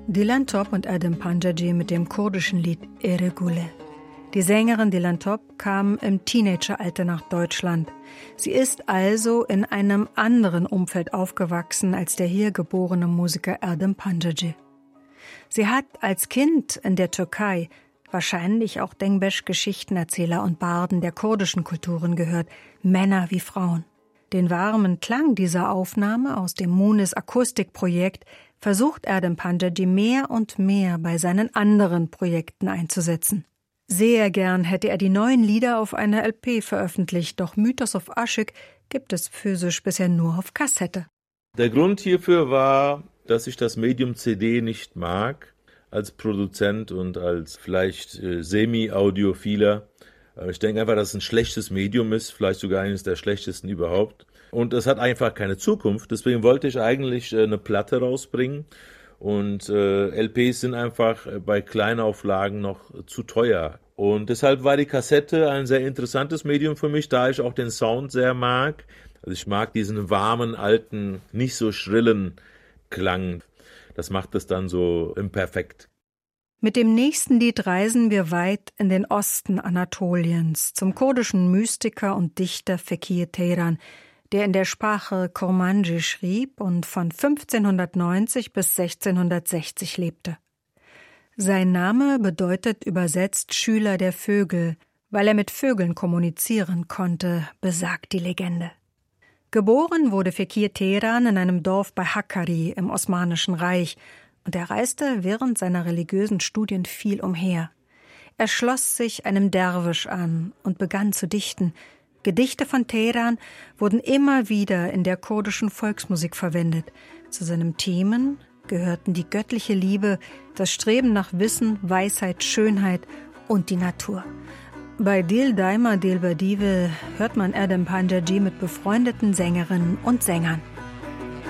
Dilan Top und Erdem Panjajee mit dem kurdischen Lied Eregule. Die Sängerin Dilan Top kam im Teenageralter nach Deutschland. Sie ist also in einem anderen Umfeld aufgewachsen als der hier geborene Musiker Erdem Panjajee. Sie hat als Kind in der Türkei wahrscheinlich auch Dengbesch-Geschichtenerzähler und Barden der kurdischen Kulturen gehört, Männer wie Frauen. Den warmen Klang dieser Aufnahme aus dem Munis Akustikprojekt versucht Erdem Panjajee mehr und mehr bei seinen anderen Projekten einzusetzen. Sehr gern hätte er die neuen Lieder auf einer LP veröffentlicht, doch Mythos of Aşık gibt es physisch bisher nur auf Kassette. Der Grund hierfür war, dass ich das Medium CD nicht mag, als Produzent und als vielleicht semi-audiophiler. Ich denke einfach, dass es ein schlechtes Medium ist, vielleicht sogar eines der schlechtesten überhaupt. Und es hat einfach keine Zukunft. Deswegen wollte ich eigentlich eine Platte rausbringen. Und LPs sind einfach bei Kleinauflagen noch zu teuer. Und deshalb war die Kassette ein sehr interessantes Medium für mich, da ich auch den Sound sehr mag. Also ich mag diesen warmen, alten, nicht so schrillen Klang. Das macht es dann so imperfekt. Mit dem nächsten Lied reisen wir weit in den Osten Anatoliens, zum kurdischen Mystiker und Dichter Fekir Teyran, der in der Sprache Kurmanji schrieb und von 1590 bis 1660 lebte. Sein Name bedeutet übersetzt Schüler der Vögel, weil er mit Vögeln kommunizieren konnte, besagt die Legende. Geboren wurde Fekir Teyran in einem Dorf bei Hakkari im Osmanischen Reich und er reiste während seiner religiösen Studien viel umher. Er schloss sich einem Derwisch an und begann zu dichten. Gedichte von Teyran wurden immer wieder in der kurdischen Volksmusik verwendet. Zu seinen Themen gehörten die göttliche Liebe, das Streben nach Wissen, Weisheit, Schönheit und die Natur. Bei Dil Daima Dil Badive hört man Erdem Panjajee mit befreundeten Sängerinnen und Sängern.